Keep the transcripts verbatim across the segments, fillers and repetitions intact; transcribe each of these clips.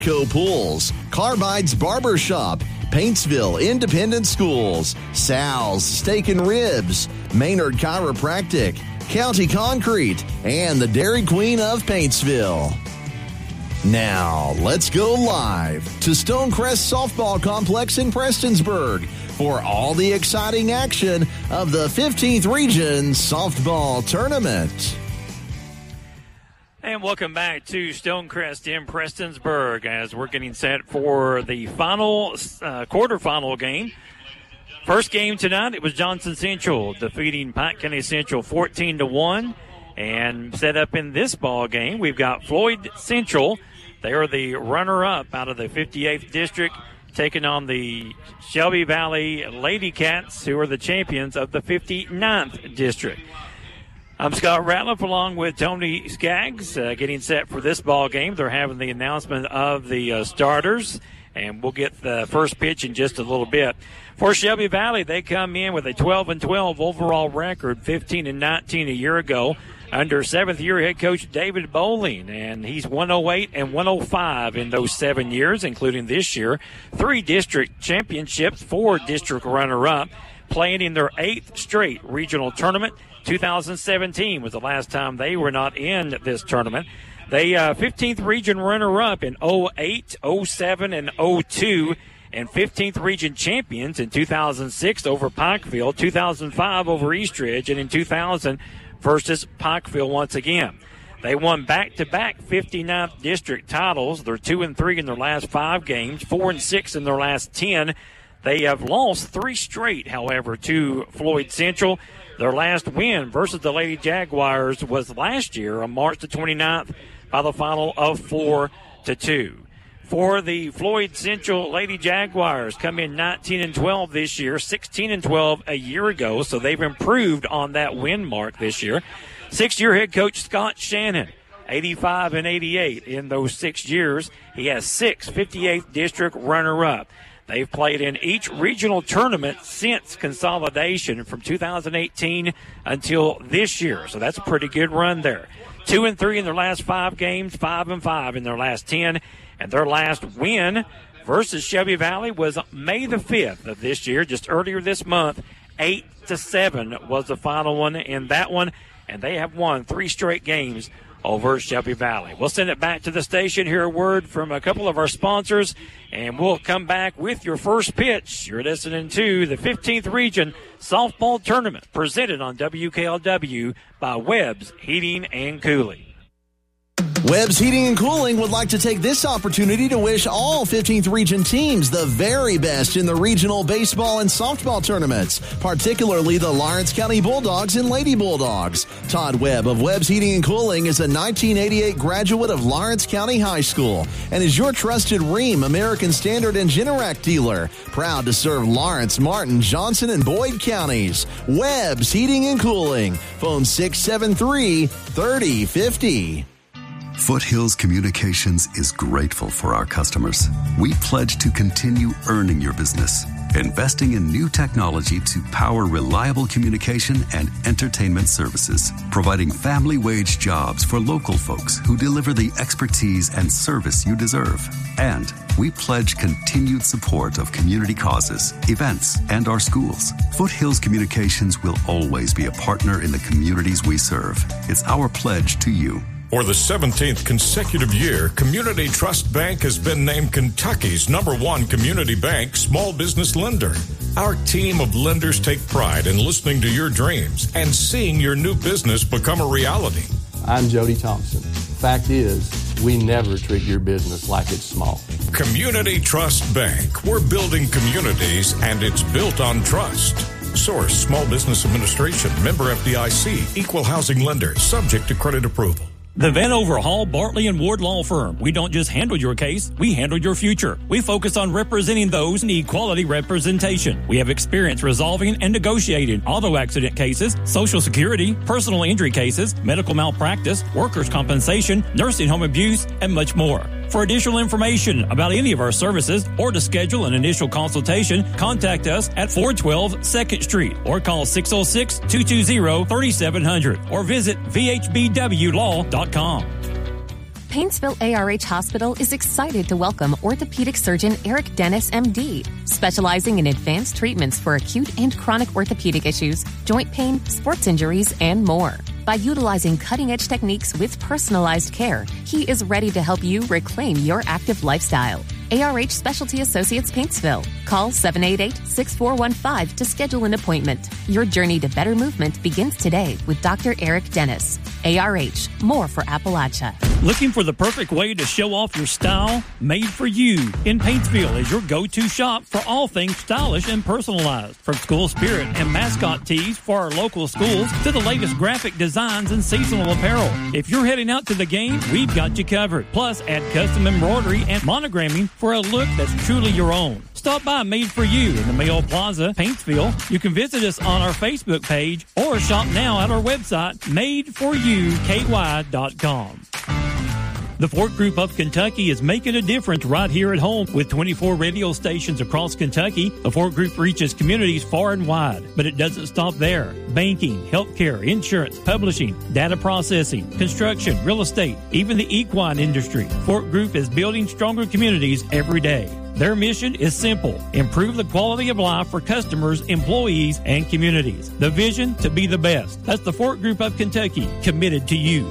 Co Pools, Carbide's Barbershop, Paintsville Independent Schools, Sal's Steak and Ribs, Maynard Chiropractic, County Concrete, and the Dairy Queen of Paintsville. Now, let's go live to Stonecrest Softball Complex in Prestonsburg for all the exciting action of the fifteenth Region Softball Tournament. And welcome back to Stonecrest in Prestonsburg as we're getting set for the final uh, quarterfinal game. First game tonight, it was Johnson Central defeating Pike County Central fourteen to one. And set up in this ball game, we've got Floyd Central. They are the runner-up out of the fifty-eighth district, taking on the Shelby Valley Lady Cats, who are the champions of the fifty-ninth district. I'm Scott Ratliff along with Tony Skaggs uh, getting set for this ball game. They're having the announcement of the uh, starters, and we'll get the first pitch in just a little bit. For Shelby Valley, they come in with a twelve and twelve overall record, fifteen and nineteen a year ago, under seventh-year head coach David Bowling, and he's one oh eight and one oh five in those seven years, including this year. Three district championships, four district runner-up, playing in their eighth straight regional tournament. two thousand seventeen was the last time they were not in this tournament. They uh, fifteenth region runner-up in oh eight, oh seven, and oh two, and fifteenth region champions in two thousand six over Pikeville, two thousand five over Eastridge, and in two thousand versus Pikeville once again. They won back-to-back fifty-ninth district titles. They're two and three in their last five games, four and six in their last ten. They have lost three straight, however, to Floyd Central. Their last win versus the Lady Jaguars was last year on March the twenty-ninth by the final of four to two. For the Floyd Central Lady Jaguars, come in nineteen and twelve this year, sixteen and twelve a year ago, so they've improved on that win mark this year. Six-year head coach Scott Shannon, eighty-five and eighty-eight in those six years. He has six fifty-eighth district runner-up. They've played in each regional tournament since consolidation from two thousand eighteen until this year. So that's a pretty good run there. Two and three in their last five games, five and five in their last ten. And their last win versus Shelby Valley was May the fifth of this year, just earlier this month. Eight to seven was the final one in that one. And they have won three straight games over Shelby Valley. We'll send it back to the station, hear a word from a couple of our sponsors, and we'll come back with your first pitch. You're listening to the fifteenth Region Softball Tournament presented on W K L W by Webb's Heating and Cooling. Webb's Heating and Cooling would like to take this opportunity to wish all fifteenth Region teams the very best in the regional baseball and softball tournaments, particularly the Lawrence County Bulldogs and Lady Bulldogs. Todd Webb of Webb's Heating and Cooling is a nineteen eighty-eight graduate of Lawrence County High School and is your trusted Rheem, American Standard, and Generac dealer. Proud to serve Lawrence, Martin, Johnson, and Boyd counties. Webb's Heating and Cooling. Phone six seven three, three oh five oh. Foothills Communications is grateful for our customers. We pledge to continue earning your business, investing in new technology to power reliable communication and entertainment services, providing family wage jobs for local folks who deliver the expertise and service you deserve. And we pledge continued support of community causes, events, and our schools. Foothills Communications will always be a partner in the communities we serve. It's our pledge to you. For the seventeenth consecutive year, Community Trust Bank has been named Kentucky's number one community bank small business lender. Our team of lenders take pride in listening to your dreams and seeing your new business become a reality. I'm Jody Thompson. Fact is, we never treat your business like it's small. Community Trust Bank. We're building communities, and it's built on trust. Source, Small Business Administration, member F D I C, equal housing lender, subject to credit approval. The Van Overhaul, Bartley and Ward Law Firm. We don't just handle your case, we handle your future. We focus on representing those who need quality representation. We have experience resolving and negotiating auto accident cases, Social Security, personal injury cases, medical malpractice, workers' compensation, nursing home abuse, and much more. For additional information about any of our services or to schedule an initial consultation, contact us at four twelve second Street or call six oh six, two two zero, three seven zero zero or visit v h b w law dot com. Painesville A R H Hospital is excited to welcome orthopedic surgeon Eric Dennis, M D, specializing in advanced treatments for acute and chronic orthopedic issues, joint pain, sports injuries, and more. By utilizing cutting-edge techniques with personalized care, he is ready to help you reclaim your active lifestyle. A R H Specialty Associates Paintsville. Call seven eight eight, six four one five to schedule an appointment. Your journey to better movement begins today with Doctor Eric Dennis. A R H, more for Appalachia. Looking for the perfect way to show off your style? Made for You in Paintsville is your go-to shop for all things stylish and personalized. From school spirit and mascot tees for our local schools to the latest graphic designs and seasonal apparel. If you're heading out to the game, we've got you covered. Plus, add custom embroidery and monogramming for a look that's truly your own. Stop by Made for You in the Mayo Plaza, Paintsville. You can visit us on our Facebook page or shop now at our website, made for you k y dot com. The Ford Group of Kentucky is making a difference right here at home. With twenty-four radio stations across Kentucky, the Ford Group reaches communities far and wide. But it doesn't stop there. Banking, healthcare, insurance, publishing, data processing, construction, real estate, even the equine industry. Ford Group is building stronger communities every day. Their mission is simple: improve the quality of life for customers, employees, and communities. The vision to be the best. That's the Ford Group of Kentucky, committed to you.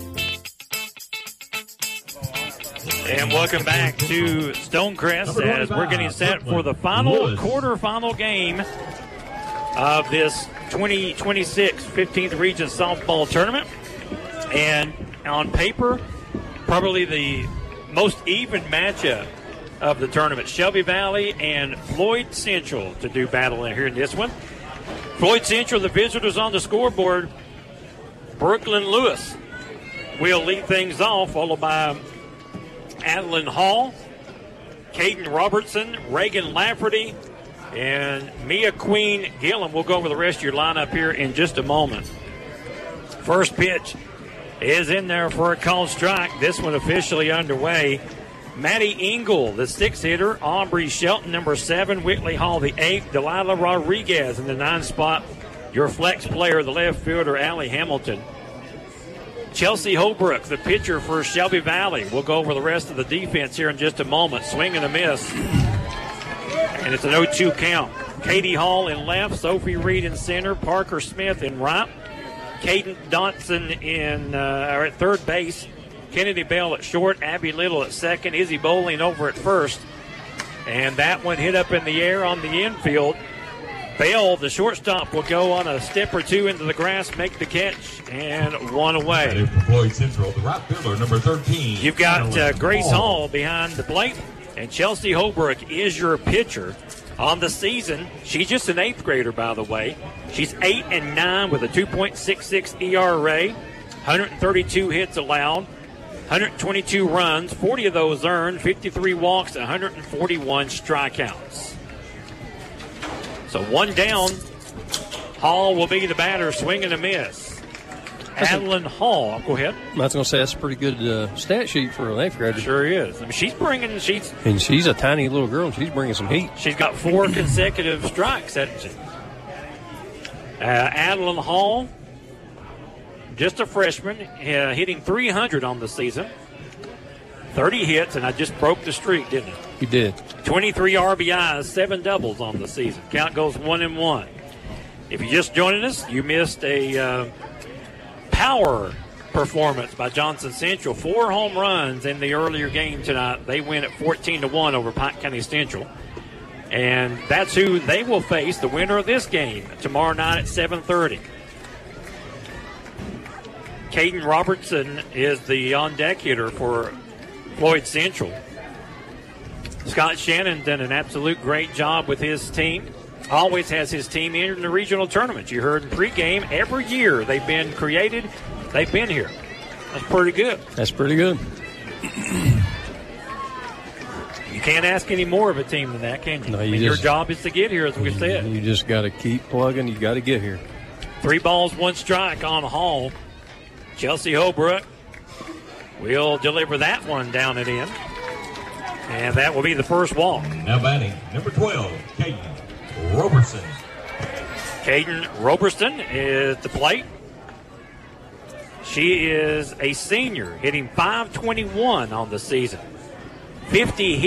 And welcome back to Stonecrest as we're getting set for the final quarterfinal game of this twenty twenty-six fifteenth Region Softball Tournament. And on paper, probably the most even matchup of the tournament. Shelby Valley and Floyd Central to do battle in here in this one. Floyd Central, the visitors on the scoreboard. Brooklyn Lewis will lead things off, followed by Adeline Hall, Caden Robertson, Reagan Lafferty, and Mia Queen Gillum. We'll go over the rest of your lineup here in just a moment. First pitch is in there for a called strike. This one officially underway. Maddie Engel, the sixth hitter. Aubrey Shelton, number seven. Whitley Hall, the eighth. Delilah Rodriguez in the ninth spot. Your flex player, the left fielder, Allie Hamilton. Chelsea Holbrook, the pitcher for Shelby Valley. We'll go over the rest of the defense here in just a moment. Swing and a miss. And it's an oh two count. Katie Hall in left, Sophie Reed in center, Parker Smith in right, Caden Dotson in uh, or at third base, Kennedy Bell at short, Abby Little at second, Izzy Bowling over at first. And that one hit up in the air on the infield. Bell, the shortstop, will go on a step or two into the grass, make the catch, and one away. Floyd Central, the right fielder, number thirteen. You've got uh, Grace Hall behind the plate, and Chelsea Holbrook is your pitcher on the season. She's just an eighth grader, by the way. She's eight and nine with a two point six six E R A, one hundred thirty-two hits allowed, one hundred twenty-two runs, forty of those earned, fifty-three walks, one hundred forty-one strikeouts. So one down. Hall will be the batter, swing and a miss. Adeline Hall, go ahead. I was going to say that's a pretty good uh, stat sheet for an eighth grader. Sure is. I mean, she's bringing, she's and she's a tiny little girl, and she's bringing some heat. She's got four consecutive strikes, hasn't she? Uh, Adeline Hall, just a freshman, uh, hitting three hundred on the season. thirty hits, and I just broke the streak, didn't I? You did. twenty-three R B Is, seven doubles on the season. Count goes one and one. If you're just joining us, you missed a uh, power performance by Johnson Central. Four home runs in the earlier game tonight. They win at fourteen to one over Pike County Central. And that's who they will face, the winner of this game, tomorrow night at seven thirty. Caden Robertson is the on-deck hitter for Floyd Central. Scott Shannon done an absolute great job with his team. Always has his team in the regional tournaments. You heard in pregame, every year they've been created, they've been here. That's pretty good. That's pretty good. You can't ask any more of a team than that, can you? No, you I mean, just, your job is to get here, as we said. You just got to keep plugging. You got to get here. Three balls, one strike on Hall. Chelsea Holbrook will deliver that one down and in. And that will be the first walk. Now batting, number twelve, Caden Robertson. Caden Robertson is the plate. She is a senior, hitting five twenty-one on the season. fifty